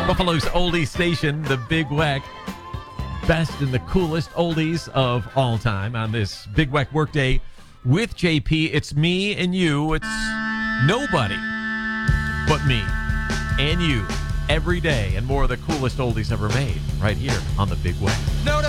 Buffalo's oldie station, the Big Weck. Best and the coolest oldies of all time on this Big Weck Workday with JP. It's me and you. It's nobody but me and you every day, and more of the coolest oldies ever made right here on the Big Weck. No, no.